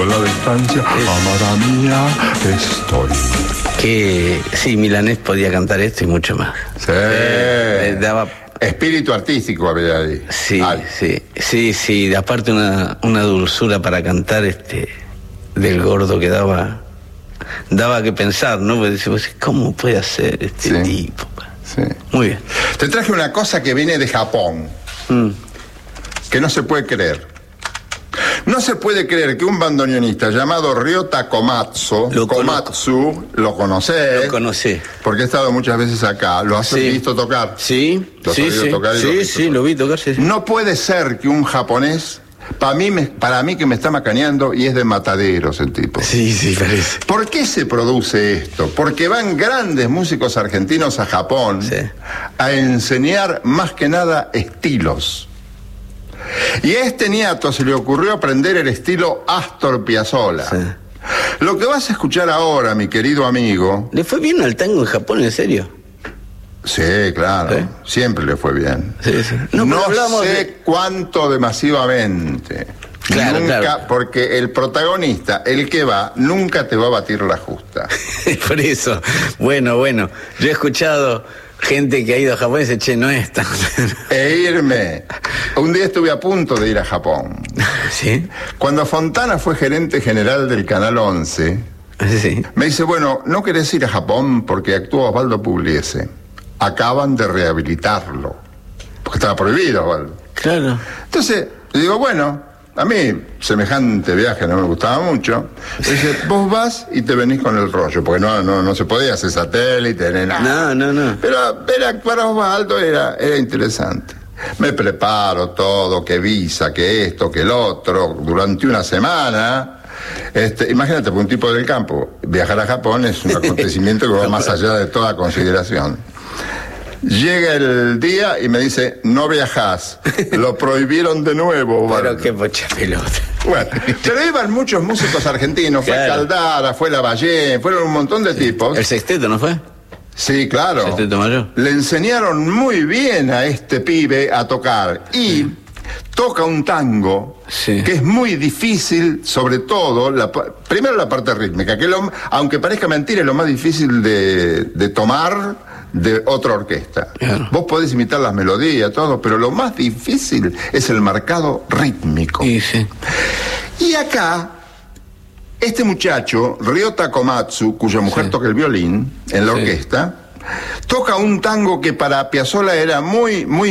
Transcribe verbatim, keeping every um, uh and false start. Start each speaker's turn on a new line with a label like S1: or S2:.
S1: en la distancia, amada mía, estoy.
S2: Que sí, Milanés podía cantar esto y mucho más.
S3: Sí.
S2: Eh, daba...
S3: Espíritu artístico había ahí.
S2: Sí,
S3: Ay.
S2: sí, sí, sí. Aparte una, una dulzura para cantar este del Gordo que daba, daba que pensar, ¿no? Porque decimos, ¿cómo puede hacer este
S3: Sí.
S2: tipo?
S3: Sí.
S2: Muy bien.
S3: Te traje una cosa que viene de Japón,
S2: Mm.
S3: que no se puede creer. No se puede creer que un bandoneonista llamado Ryota Komatsu,
S2: Lo
S3: Komatsu, lo conocés,
S2: Lo conocí.
S3: porque he estado muchas veces acá, lo has
S2: Sí.
S3: visto tocar.
S2: Sí,
S3: Lo has
S2: sí,
S3: oído
S2: sí.
S3: tocar y lo has
S2: Sí,
S3: visto
S2: sí,
S3: tocar.
S2: lo vi tocar, sí. sí.
S3: No puede ser que un japonés, para mí, me, para mí que me está macaneando y es de Mataderos el tipo.
S2: Sí, sí, parece.
S3: ¿Por qué se produce esto? Porque van grandes músicos argentinos a Japón
S2: Sí.
S3: a enseñar más que nada estilos. Y a este niato se le ocurrió aprender el estilo Astor Piazzolla.
S2: Sí.
S3: Lo que vas a escuchar ahora, mi querido amigo...
S2: ¿Le fue bien al tango en Japón, en serio?
S3: Sí, claro,
S2: ¿Sí?
S3: siempre le fue bien.
S2: Sí, sí.
S3: No,
S2: pero hablamos
S3: sé
S2: de-
S3: cuánto de masivamente.
S2: Claro,
S3: nunca,
S2: claro.
S3: porque el protagonista, el que va, nunca te va a batir la justa.
S2: Por eso. Bueno, bueno. Yo he escuchado gente que ha ido a Japón y dice, che, no es tan...
S3: E irme. Un día estuve a punto de ir a Japón.
S2: ¿Sí?
S3: Cuando Fontana fue gerente general del Canal once,
S2: Sí.
S3: me dice, bueno, ¿no querés ir a Japón porque actúa Osvaldo Pugliese? Acaban de rehabilitarlo. Porque estaba prohibido, Osvaldo.
S2: Claro.
S3: Entonces, le digo, bueno, a mí semejante viaje no me gustaba mucho. Le dice, vos vas y te venís con el rollo, porque no, no, no se podía hacer satélite, ni nada.
S2: No, no, no.
S3: Pero ver actuar a Osvaldo era, era interesante. Me preparo todo, que visa, que esto, que el otro, durante una semana. Este, imagínate, por un tipo del campo, viajar a Japón es un acontecimiento que va más allá de toda consideración. Llega el día y me dice, no viajás, lo prohibieron de nuevo, Osvaldo.
S2: Pero qué pocha pelota.
S3: Bueno, pero iban muchos músicos argentinos, fue
S2: Claro.
S3: Caldara, fue Lavallén, fueron un montón de tipos.
S2: ¿El sexteto no fue?
S3: Sí, claro.
S2: Sexteto mayor.
S3: Le enseñaron muy bien a este pibe a tocar y toca un tango
S2: Sí.
S3: que es muy difícil, sobre todo, la, pa- primero la parte rítmica, que lo, aunque parezca mentira, es lo más difícil de, de tomar de otra orquesta.
S2: Claro.
S3: Vos podés imitar las melodías, todo, pero lo más difícil es el marcado rítmico.
S2: Sí, sí.
S3: Y acá, este muchacho, Ryota Komatsu, cuya mujer
S2: Sí.
S3: toca el violín en la
S2: Sí.
S3: orquesta, toca un tango que para Piazzolla era muy, muy